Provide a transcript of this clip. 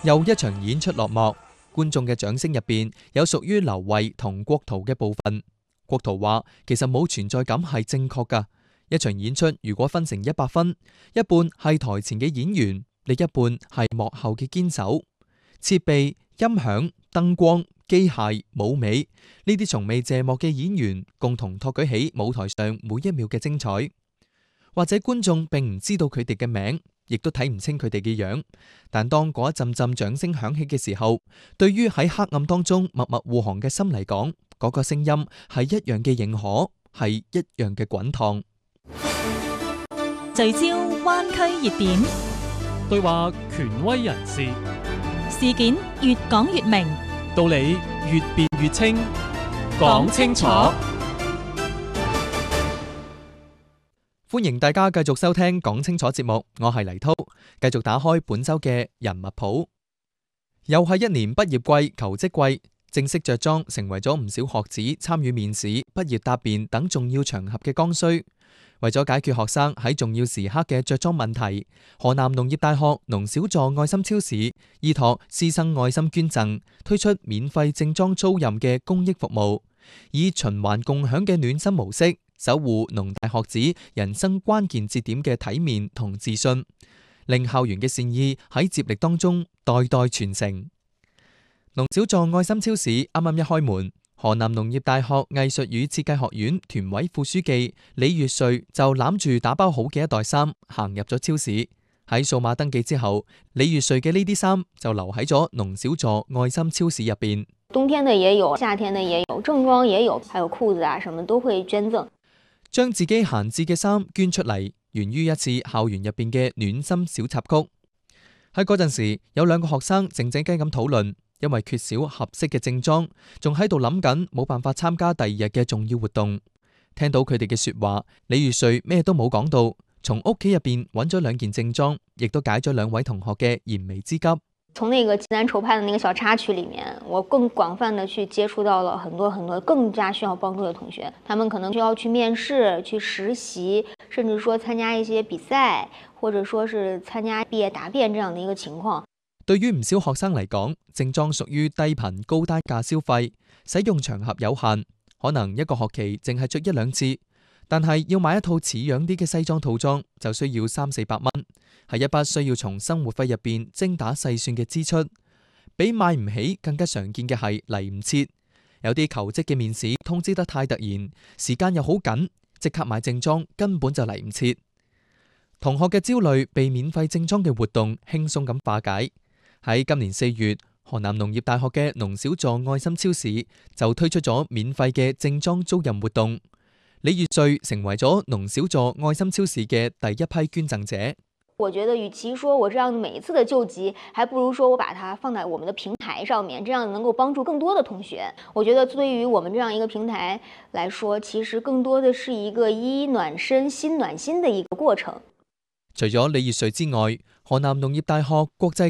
又一場演出落幕，觀眾嘅掌聲入邊有屬於劉慧同郭圖嘅部分。郭圖話：其實冇存在感係正確㗎。一場演出如果分成100分，一半係台前嘅演員，另一半係幕後嘅堅守。設備、音響、燈光、機械、舞美呢啲從未謝幕嘅演員，共同托舉起舞台上每一秒嘅精彩。或者觀眾並唔知道佢哋嘅名，亦都睇唔清佢哋嘅樣，但當嗰一陣陣掌聲響起嘅時候，對於喺黑暗當中默默護航嘅心嚟講，嗰個聲音係一樣嘅認可，係一樣嘅滾燙。 聚焦灣區熱點， 對話權威人士， 事件越講越明， 道理越辯越清，講清楚。 歡迎大家繼續收聽講清楚節目，我係黎濤，繼續打開本周嘅人物譜。又係一年畢業季、求職季，正式着裝成為咗唔少學子參與面試、畢業答辯等重要場合嘅剛需。為咗解決學生喺重要時刻嘅着裝問題，河南農業大學農小助愛心超市依託師生愛心捐贈，推出免費正裝租賃嘅公益服務，以循環共享嘅暖心模式，守護農大學子人生關鍵節點嘅體面同自信，令校園嘅善意喺接力當中代代傳承。農小助愛心超市啱啱一開門，河南農業大學藝術與設計學院團委副書記李月瑞就攬住打包好嘅一袋衫行入咗超市。喺數碼登記之後，李月瑞嘅呢啲衫就留喺咗農小助愛心超市入邊。 冬天的也有，夏天的也有，正裝也有，還有褲子啊，什麼都會捐贈。 將自己閒置嘅衫捐出嚟，源於一次校園入邊嘅暖心小插曲。喺嗰陣時，有兩個學生靜靜雞咁討論，因為缺少合適嘅正裝，仲喺度諗緊冇辦法參加第二日嘅重要活動。聽到佢哋嘅說話，李月瑞咩都冇講到，從屋企入邊揾咗2件正裝，亦都解咗2位同學嘅燃眉之急。 從那個濟南籌派的那個小插曲裏面，我更廣泛的去接觸到了很多更加需要幫助的同學，他們可能需要去面試、去實習，甚至說參加一些比賽，或者說是參加畢業答辯這樣的一個情況。 對於唔少學生嚟講，正裝屬於低頻高單價消費，使用場合有限，可能一個學期淨係着1-2次。但係要買一套似樣啲嘅西裝套裝，就需要300-400蚊，係一筆需要從生活費入邊精打細算嘅支出。比買唔起更加常見嘅係嚟唔切。有啲求職嘅面試通知得太突然，時間又好緊，即刻買正裝根本就嚟唔切。同學嘅焦慮被免費正裝嘅活動輕鬆咁化解。喺今年4月，河南農業大學嘅農小助愛心超市就推出咗免費嘅正裝租賃活動。李月瑞成為咗農小助愛心超市嘅第一批捐贈者。 我覺得與其說我這樣每一次的救急，還不如說我把它放在我們的平台上面，這樣能夠幫助更多的同學。我覺得對於我們這樣一個平台來說，其實更多的是一個衣暖身、心暖心的一個過程。 除咗李月瑞之外，河南農業大學國際